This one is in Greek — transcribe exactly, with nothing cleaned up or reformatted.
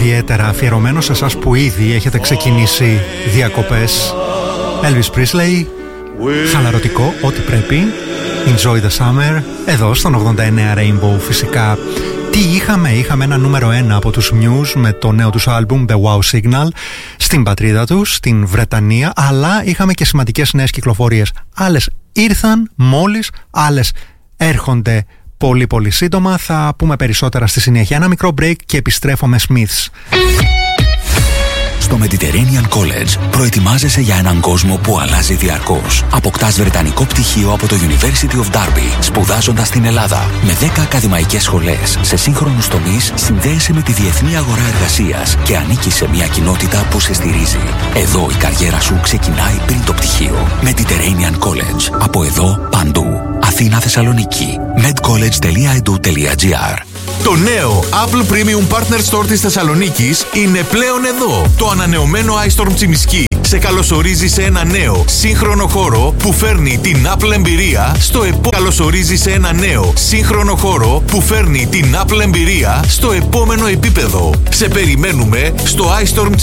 ιδιαίτερα αφιερωμένο σε εσάς που ήδη έχετε ξεκινήσει διακοπές. Elvis Presley, χαλαρωτικό, ό,τι πρέπει. Enjoy the summer, εδώ στον ογδόντα εννέα Rainbow φυσικά. Τι είχαμε, είχαμε ένα νούμερο ένα από τους Muse με το νέο τους άλμπουμ The Wow Signal στην πατρίδα τους, στην Βρετανία, αλλά είχαμε και σημαντικές νέες κυκλοφορίες. Άλλες ήρθαν μόλις, άλλες έρχονται πολύ πολύ σύντομα. Θα πούμε περισσότερα στη συνέχεια. Ένα μικρό break και επιστρέφω με Smiths. Στο Mediterranean College προετοιμάζεσαι για έναν κόσμο που αλλάζει διαρκώς. Αποκτάς βρετανικό πτυχίο από το University of Derby, σπουδάζοντας στην Ελλάδα. Με δέκα ακαδημαϊκές σχολές σε σύγχρονους τομείς, συνδέεσαι με τη διεθνή αγορά εργασίας και ανήκεις σε μια κοινότητα που σε στηρίζει. Εδώ η καριέρα σου ξεκινάει πριν το πτυχίο. Mediterranean College. Από εδώ παντού. Αθήνα, Θεσσαλονίκη. medcollege τελεία e d u τελεία g r. Το νέο Apple Premium Partner Store της Θεσσαλονίκης είναι πλέον εδώ. Το ανανεωμένο iStorm Τσιμισκή σε καλωσορίζει σε ένα νέο σύγχρονο χώρο που φέρνει την Apple εμπειρία στο επόμενο. Καλωσορίζει σε ένα νέο σύγχρονο χώρο που φέρνει την Apple εμπειρία στο επόμενο επίπεδο. Σε περιμένουμε στο iStorm